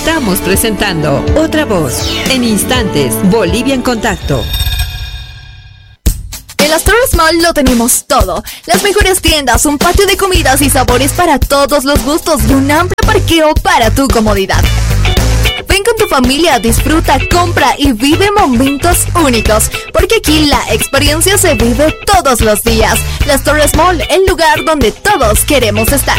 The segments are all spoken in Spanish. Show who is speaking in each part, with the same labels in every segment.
Speaker 1: Estamos presentando Otra Voz. En instantes, Bolivia en Contacto.
Speaker 2: En las Torres Mall lo tenemos todo. Las mejores tiendas, un patio de comidas y sabores para todos los gustos y un amplio parqueo para tu comodidad. Ven con tu familia, disfruta, compra y vive momentos únicos, porque aquí la experiencia se vive todos los días. Las Torres Mall, el lugar donde todos queremos estar.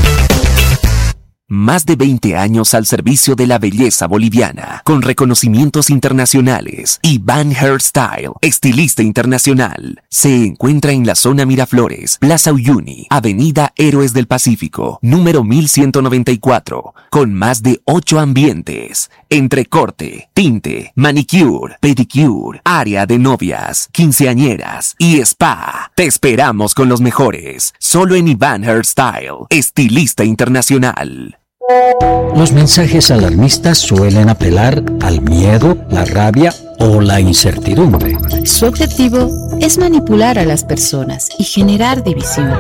Speaker 3: Más de 20 años al servicio de la belleza boliviana, con reconocimientos internacionales. Iván Hairstyle, estilista internacional. Se encuentra en la zona Miraflores, Plaza Uyuni, Avenida Héroes del Pacífico, número 1194, con más de 8 ambientes. Entre corte, tinte, manicure, pedicure, área de novias, quinceañeras y spa. Te esperamos con los mejores. Solo en Iván Hairstyle, estilista internacional.
Speaker 4: Los mensajes alarmistas suelen apelar al miedo, la rabia o la incertidumbre.
Speaker 5: Su objetivo es manipular a las personas y generar división.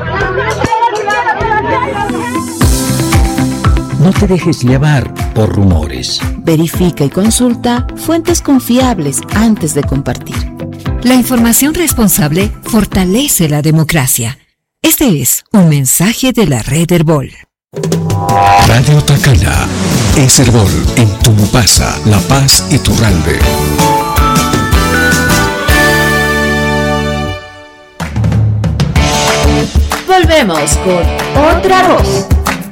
Speaker 4: No te dejes llevar por rumores.
Speaker 5: Verifica y consulta fuentes confiables antes de compartir.
Speaker 1: La información responsable fortalece la democracia. Este es un mensaje de la Red Herbol.
Speaker 6: Radio Tacana es Herbol en Tumupasa, La Paz y Turralbe.
Speaker 5: Volvemos con Otra Voz.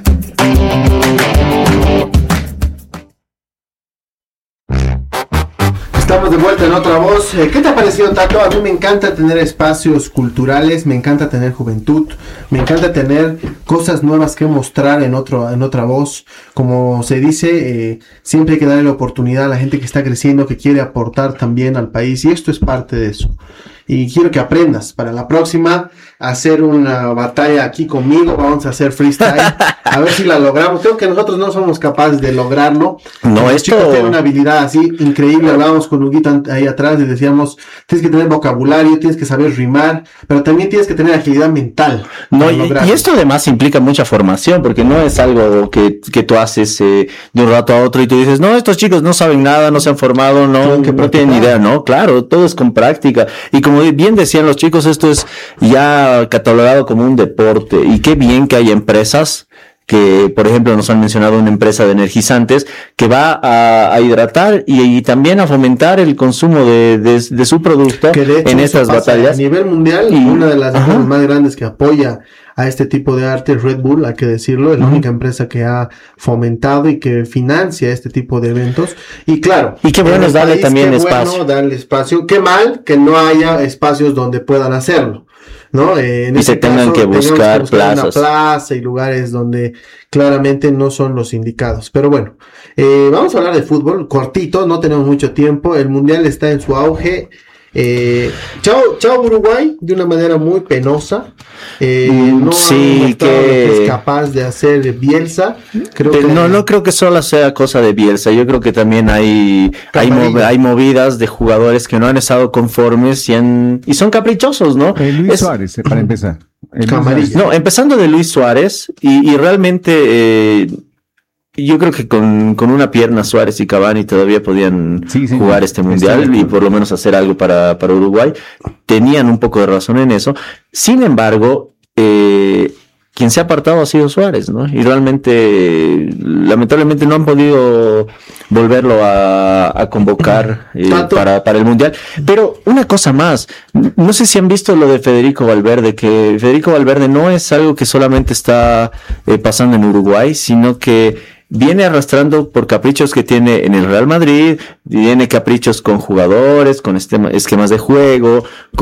Speaker 7: Estamos de vuelta en Otra Voz. ¿Qué te ha parecido, Tato? A mí me encanta tener espacios culturales, me encanta tener juventud, me encanta tener cosas nuevas que mostrar en Otra Voz. Como se dice, siempre hay que darle la oportunidad a la gente que está creciendo, que quiere aportar también al país, y esto es parte de eso. Y quiero que aprendas para la próxima a hacer una batalla aquí conmigo. Vamos a hacer freestyle. A ver si la logramos. Creo que nosotros no somos capaces de lograrlo.
Speaker 8: No,
Speaker 7: los chicos tienen una habilidad así increíble. Hablábamos con Huguito ahí atrás y decíamos, tienes que tener vocabulario, tienes que saber rimar, pero también tienes que tener agilidad mental.
Speaker 8: No, y esto además implica mucha formación, porque no es algo que tú haces de un rato a otro y tú dices, no, estos chicos no saben nada, no se han formado, no tienen idea. No, claro, todo es con práctica. Y como bien decían los chicos, esto es ya catalogado como un deporte, y qué bien que hay empresas que, por ejemplo, nos han mencionado una empresa de energizantes que va a hidratar y también a fomentar el consumo de su producto en estas batallas.
Speaker 7: A nivel mundial, una de las empresas más grandes que apoya a este tipo de arte es Red Bull, hay que decirlo, es la única empresa que ha fomentado y que financia este tipo de eventos. Y claro,
Speaker 8: y qué bueno es darle también espacio.
Speaker 7: Bueno darle espacio. Qué mal que no haya espacios donde puedan hacerlo, ¿no?
Speaker 8: Y se tengan que buscar plazas.
Speaker 7: Una plaza y lugares donde claramente no son los indicados. Pero bueno, vamos a hablar de fútbol, cortito, no tenemos mucho tiempo. El mundial está en su auge. Chao Uruguay, de una manera muy penosa. No
Speaker 8: sí,
Speaker 7: que es capaz de hacer Bielsa.
Speaker 8: No creo que solo sea cosa de Bielsa. Yo creo que también hay movidas de jugadores que no han estado conformes y son caprichosos, ¿no?
Speaker 9: Luis Suárez, para empezar.
Speaker 8: No, empezando de Luis Suárez y realmente yo creo que con una pierna Suárez y Cavani todavía podían jugar este mundial y por lo menos hacer algo para Uruguay. Tenían un poco de razón en eso. Sin embargo, quien se ha apartado ha sido Suárez, ¿no? Y realmente, lamentablemente no han podido volverlo a convocar para el mundial. Pero una cosa más, no sé si han visto lo de Federico Valverde, que Federico Valverde no es algo que solamente está pasando en Uruguay, sino que viene arrastrando por caprichos que tiene en el Real Madrid, tiene caprichos con jugadores, con esquemas de juego,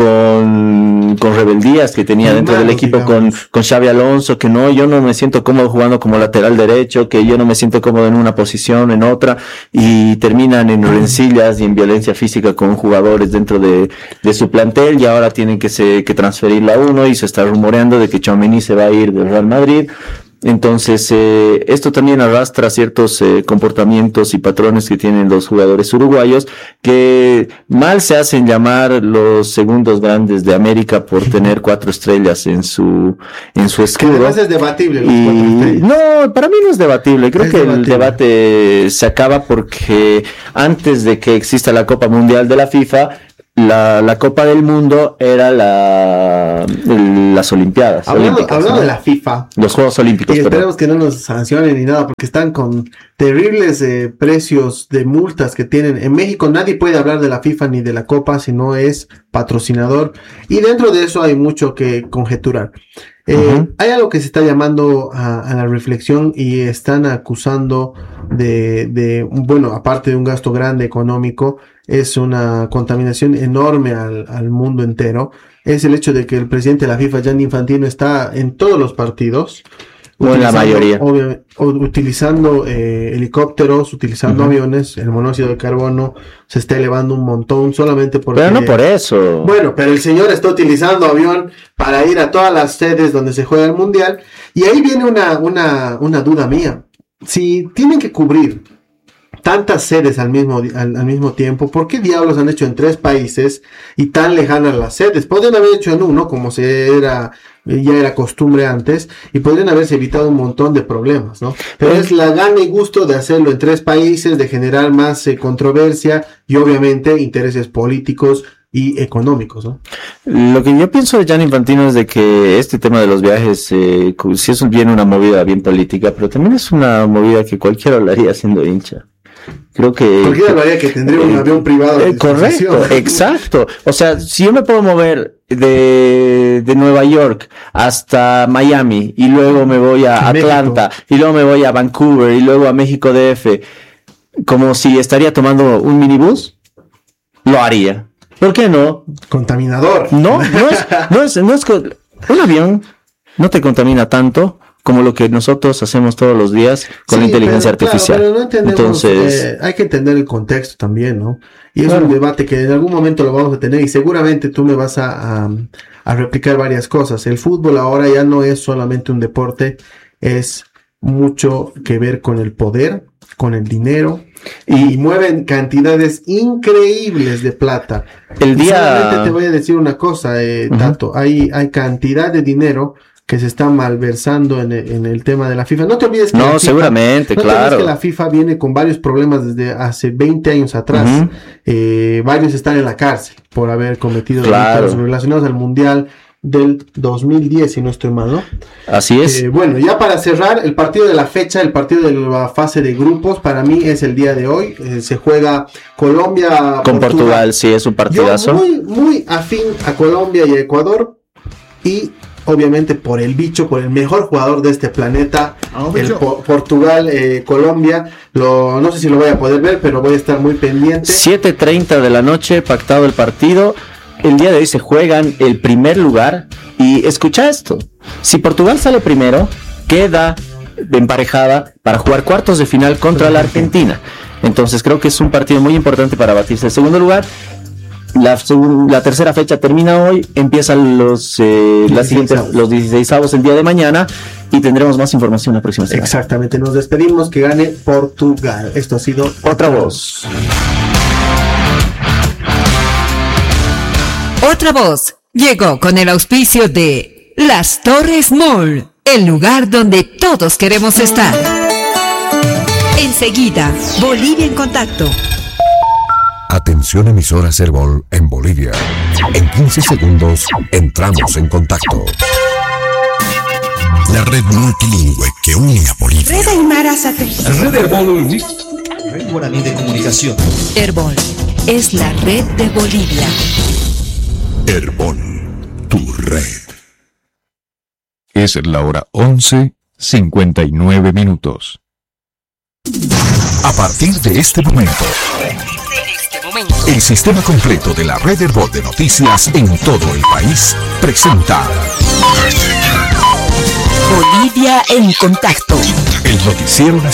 Speaker 8: con rebeldías que tenía dentro del equipo, con Xabi Alonso, que yo no me siento cómodo jugando como lateral derecho, que yo no me siento cómodo en una posición, en otra, y terminan en rencillas y en violencia física con jugadores dentro de su plantel, y ahora tienen que transferirla a uno, y se está rumoreando de que Tchouaméni se va a ir del Real Madrid. Entonces, esto también arrastra ciertos comportamientos y patrones que tienen los jugadores uruguayos, que mal se hacen llamar los segundos grandes de América por tener 4 estrellas en su escudo.
Speaker 7: Que además es debatible los 4 estrellas.
Speaker 8: No, para mí no es debatible. Creo que el debate se acaba porque antes de que exista la Copa Mundial de la FIFA, la Copa del Mundo era las Olimpiadas.
Speaker 7: Hablando de la FIFA.
Speaker 8: Los Juegos Olímpicos.
Speaker 7: Y esperemos que no nos sancionen ni nada, porque están con terribles precios de multas que tienen. En México nadie puede hablar de la FIFA ni de la Copa si no es patrocinador. Y dentro de eso hay mucho que conjeturar. Hay algo que se está llamando a la reflexión y están acusando bueno, aparte de un gasto grande económico, es una contaminación enorme al mundo entero. Es el hecho de que el presidente de la FIFA, Gianni Infantino, está en todos los partidos.
Speaker 8: O en la mayoría.
Speaker 7: Utilizando helicópteros, utilizando aviones. El monóxido de carbono se está elevando un montón solamente porque...
Speaker 8: Pero no por eso.
Speaker 7: Bueno, pero el señor está utilizando avión para ir a todas las sedes donde se juega el mundial. Y ahí viene una duda mía. Si tienen que cubrir tantas sedes al mismo tiempo, ¿por qué diablos han hecho en 3 países y tan lejanas las sedes? Podrían haber hecho en uno, como ya era costumbre antes, y podrían haberse evitado un montón de problemas, ¿no? Pero es la gana y gusto de hacerlo en 3 países, de generar más controversia y obviamente intereses políticos y económicos, ¿no?
Speaker 8: Lo que yo pienso de Gianni Infantino es de que este tema de los viajes, sí es bien una movida bien política, pero también es una movida que cualquiera lo haría siendo hincha. Creo que
Speaker 7: cualquiera lo haría, que tendría un avión privado.
Speaker 8: Correcto, exacto. O sea, si yo me puedo mover de Nueva York hasta Miami y luego me voy a Atlanta y luego me voy a Vancouver y luego a México DF, como si estaría tomando un minibús, lo haría. ¿Por qué no?
Speaker 7: Contaminador.
Speaker 8: No es un avión no te contamina tanto como lo que nosotros hacemos todos los días con la inteligencia artificial.
Speaker 7: Claro, pero no entendemos, entonces, hay que entender el contexto también, ¿no? Y es un debate que en algún momento lo vamos a tener y seguramente tú me vas a replicar varias cosas. El fútbol ahora ya no es solamente un deporte, es mucho que ver con el poder, con el dinero, y mueven cantidades increíbles de plata. Solamente te voy a decir una cosa, Tato, hay cantidad de dinero que se está malversando en el tema de la FIFA. No te olvides que
Speaker 8: claro.
Speaker 7: Te olvides que la FIFA viene con varios problemas desde hace 20 años atrás. Varios están en la cárcel por haber cometido delitos relacionados al Mundial del 2010, si no estoy mal, ¿no?
Speaker 8: Así es.
Speaker 7: Bueno, ya para cerrar, el partido de la fecha, el partido de la fase de grupos, para mí es el día de hoy. Se juega Colombia
Speaker 8: con Portugal, sí, es un partidazo.
Speaker 7: Yo muy afín a Colombia y a Ecuador, y obviamente por el mejor jugador de este planeta, Portugal, Colombia. No sé si lo voy a poder ver, pero voy a estar muy pendiente.
Speaker 8: 7:30 de la noche, pactado el partido. El día de hoy se juegan el primer lugar. Y escucha esto: si Portugal sale primero, queda emparejada para jugar cuartos de final contra la Argentina. Entonces creo que es un partido muy importante para batirse el segundo lugar. La tercera fecha termina hoy, empiezan los 16avos el día de mañana y tendremos más información la próxima semana.
Speaker 7: Exactamente, nos despedimos, que gane Portugal. Esto ha sido
Speaker 8: Otra Voz.
Speaker 1: Otra Voz llegó con el auspicio de Las Torres Mall, el lugar donde todos queremos estar. Enseguida, Bolivia en Contacto.
Speaker 6: Atención, emisora Cerbol en Bolivia. En 15 segundos entramos en contacto. La red multilingüe que une a Bolivia.
Speaker 10: Red Aymara Satélite.
Speaker 6: Red Herbol.
Speaker 10: Red Guaraní de Comunicación.
Speaker 1: Herbol es la red de Bolivia.
Speaker 6: Herbol, tu red.
Speaker 11: Es la hora 11:59.
Speaker 6: A partir de este momento, el sistema completo de la red Herbol de noticias en todo el país presenta
Speaker 1: Bolivia en Contacto.
Speaker 6: El noticiero nacional.